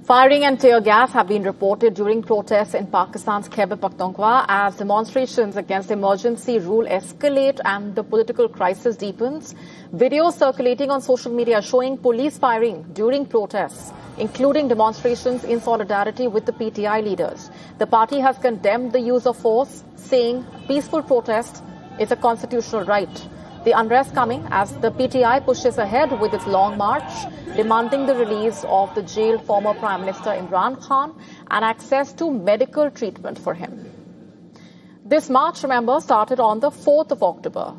Firing and tear gas have been reported during protests in Pakistan's Khyber Pakhtunkhwa as demonstrations against emergency rule escalate and the political crisis deepens. Videos circulating on social media showing police firing during protests, including demonstrations in solidarity with the PTI leaders. The party has condemned the use of force, saying peaceful protest is a constitutional right. The unrest coming as the PTI pushes ahead with its long march, demanding the release of the jailed former Prime Minister Imran Khan and access to medical treatment for him. This march, remember, started on the 4th of October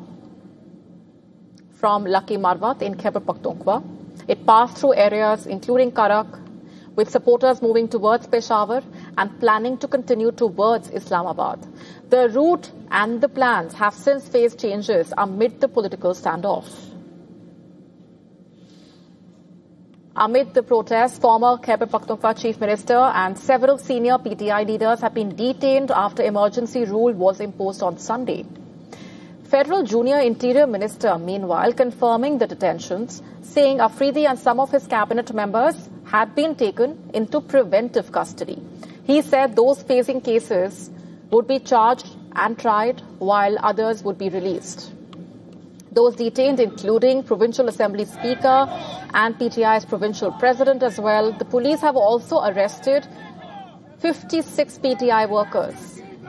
from Lucky Marwat in Khyber Pakhtunkhwa. It passed through areas including Karak, with supporters moving towards Peshawar and planning to continue towards Islamabad. The route and the plans have since faced changes amid the political standoff. Amid the protests, former Khyber Pakhtunkhwa Chief Minister and several senior PTI leaders have been detained after emergency rule was imposed on Sunday. Federal Junior Interior Minister, meanwhile, confirming the detentions, saying Afridi and some of his cabinet members had been taken into preventive custody. He said those facing cases would be charged and tried while others would be released. Those detained including Provincial Assembly Speaker and PTI's Provincial President as well. The police have also arrested 56 PTI workers.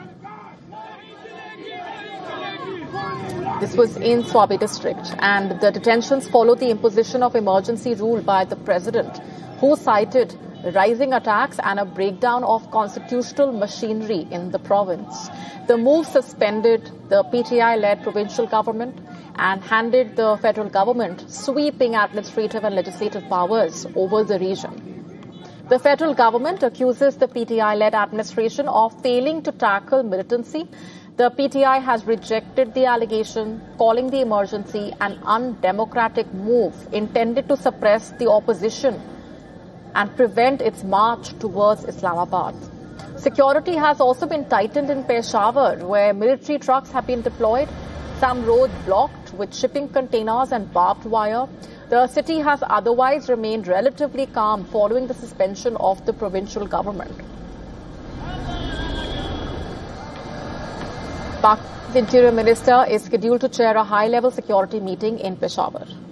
This was in Swabi district, and the detentions followed the imposition of emergency rule by the President, who cited rising attacks and a breakdown of constitutional machinery in the province. The move suspended the PTI-led provincial government and handed the federal government sweeping administrative and legislative powers over the region. The federal government accuses the PTI-led administration of failing to tackle militancy. The PTI has rejected the allegation, calling the emergency an undemocratic move intended to suppress the opposition and prevent its march towards Islamabad. Security has also been tightened in Peshawar, where military trucks have been deployed, some roads blocked with shipping containers and barbed wire. The city has otherwise remained relatively calm following the suspension of the provincial government. Pakistan's Interior Minister is scheduled to chair a high-level security meeting in Peshawar.